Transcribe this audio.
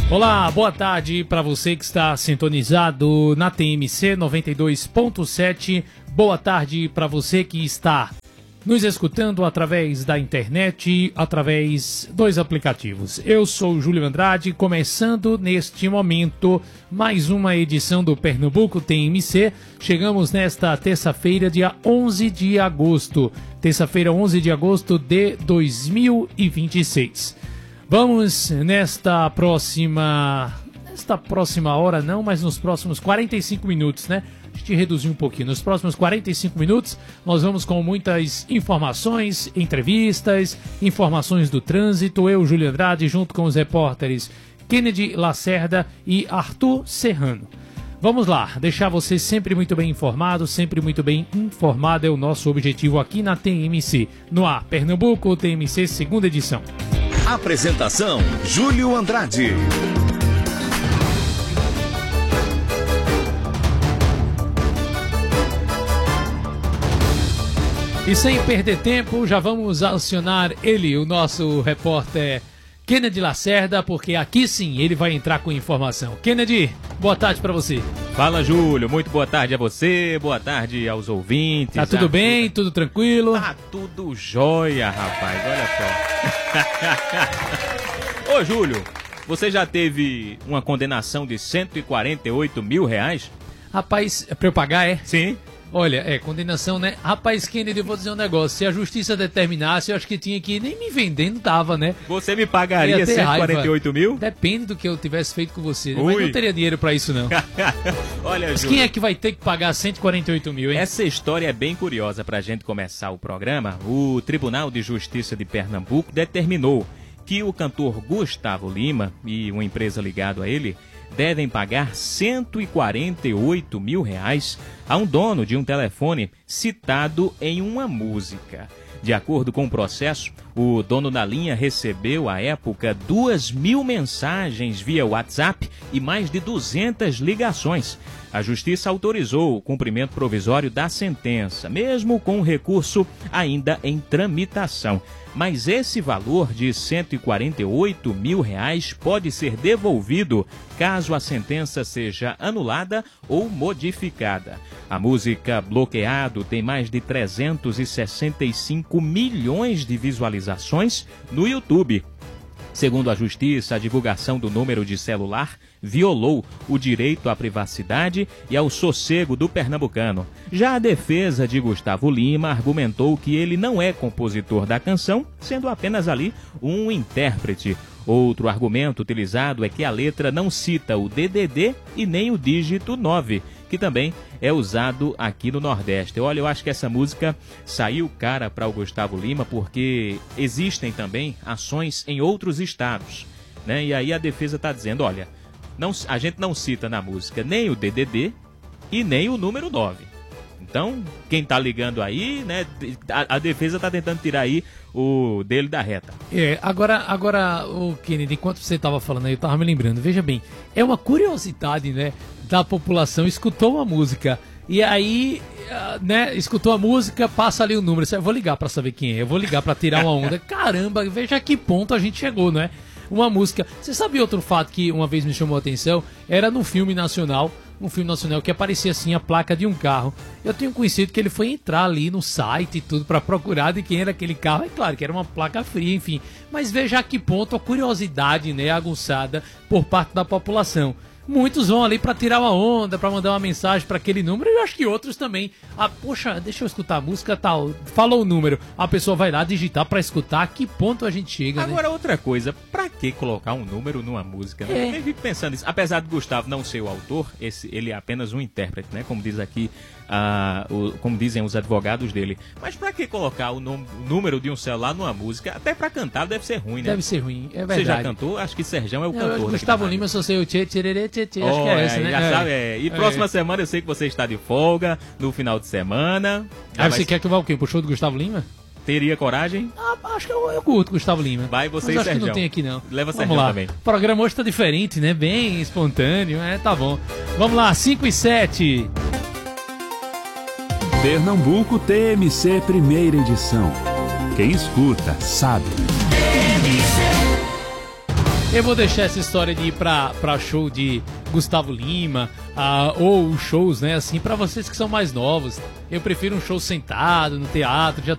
Olá, boa tarde para você que está sintonizado na TMC 92.7. Boa tarde para você que está nos escutando através da internet, através dos aplicativos. Eu sou o Júlio Andrade, começando neste momento mais uma edição do Pernambuco TMC. Chegamos nesta terça-feira, dia 11 de agosto. Terça-feira, 11 de agosto de 2026. Vamos nesta próxima hora não, mas nos próximos 45 minutos, né? A gente reduziu um pouquinho. Nos próximos 45 minutos, nós vamos com muitas informações, entrevistas, informações do trânsito. Eu, Júlio Andrade, junto com os repórteres Kennedy Lacerda e Arthur Serrano. Vamos lá, deixar você sempre muito bem informado, sempre muito bem informado é o nosso objetivo aqui na TMC. No ar, Pernambuco TMC, segunda edição. Apresentação, Júlio Andrade. E sem perder tempo, já vamos acionar ele, o nosso repórter Kennedy Lacerda, porque aqui sim ele vai entrar com informação. Kennedy, boa tarde para você. Fala, Júlio, muito boa tarde a você, boa tarde aos ouvintes. Tá tudo bem, tudo tranquilo? Tá tudo jóia, rapaz, olha só. Ô, Júlio, você já teve uma condenação de R$148 mil? Rapaz, é pra eu pagar, é? Sim. Olha, condenação, né? Rapaz, Kennedy, eu vou dizer um negócio. Se a justiça determinasse, eu acho que tinha que ir. Nem me vendendo tava, né? Você me pagaria R$148 mil? Depende do que eu tivesse feito com você. Mas não teria dinheiro pra isso, não. Olha, mas Júlio, quem é que vai ter que pagar R$148 mil, hein? Essa história é bem curiosa pra gente começar o programa. O Tribunal de Justiça de Pernambuco determinou que o cantor Gustavo Lima e uma empresa ligada a ele devem pagar R$148 mil a um dono de um telefone citado em uma música. De acordo com o processo, o dono da linha recebeu, à época, 2.000 mensagens via WhatsApp e mais de 200 ligações. A Justiça autorizou o cumprimento provisório da sentença, mesmo com o recurso ainda em tramitação. Mas esse valor de R$148 mil pode ser devolvido caso a sentença seja anulada ou modificada. A música Bloqueado tem mais de 365 milhões de visualizações no YouTube. Segundo a Justiça, a divulgação do número de celular violou o direito à privacidade e ao sossego do pernambucano. Já a defesa de Gustavo Lima argumentou que ele não é compositor da canção, sendo apenas ali um intérprete. Outro argumento utilizado é que a letra não cita o DDD e nem o dígito 9, que também é usado aqui no Nordeste. Olha, eu acho que essa música saiu cara para o Gustavo Lima porque existem também ações em outros estados, né? E aí a defesa está dizendo, olha, a gente não cita na música nem o DDD e nem o número 9. Então, quem tá ligando aí, né, a defesa tá tentando tirar aí o dele da reta. Agora, o Kennedy, enquanto você tava falando aí, eu tava me lembrando, veja bem, é uma curiosidade, né, da população, escutou uma música, e aí, né, escutou a música, passa ali o número, eu vou ligar pra saber quem é, eu vou ligar pra tirar uma onda, caramba, veja a que ponto a gente chegou, não é? Uma música, você sabe outro fato que uma vez me chamou a atenção? Era no filme nacional, que aparecia assim a placa de um carro. Eu tenho conhecido que ele foi entrar ali no site e tudo para procurar de quem era aquele carro. É claro que era uma placa fria, enfim. Mas veja a que ponto a curiosidade, né, aguçada por parte da população. Muitos vão ali para tirar uma onda, para mandar uma mensagem para aquele número, e eu acho que outros também. Poxa, deixa eu escutar a música tal. Falou o número, a pessoa vai lá digitar para escutar. A que ponto a gente chega, Agora, né? outra coisa, pra que colocar um número numa música? Né? Eu nem fico pensando nisso. Apesar de Gustavo não ser o autor, ele é apenas um intérprete, né? Como diz aqui, como dizem os advogados dele. Mas pra que colocar o número de um celular numa música? Até pra cantar deve ser ruim, né? Deve ser ruim, é verdade. Você já cantou? Acho que Serjão é o cantor. Gustavo Lima, só sei o tchê, tchê, acho que é essa, né? Já sabe, E próxima semana eu sei que você está de folga, no final de semana. Aí você quer que eu vá o quê? Pro show do Gustavo Lima? Teria coragem? Acho que eu curto Gustavo Lima. Vai você mas e acho Serjão. Que não tem aqui não. Leva Vamos Serjão lá. também. O programa hoje tá diferente, né? Bem espontâneo, tá bom. Vamos lá, 5 e 7. Pernambuco TMC, primeira edição. Quem escuta, sabe. Eu vou deixar essa história de ir pra show de Gustavo Lima, ou shows, né, assim, pra vocês que são mais novos. Eu prefiro um show sentado no teatro, já